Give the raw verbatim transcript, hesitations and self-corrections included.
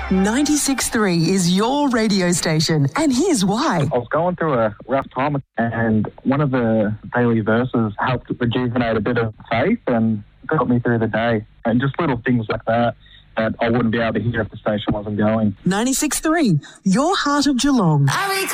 ninety-six point three is your radio station, and here's why. I was going through a rough time, and one of the daily verses helped rejuvenate a bit of faith and got me through the day. And just little things like that that I wouldn't be able to hear if the station wasn't going. ninety-six point three, your heart of Geelong.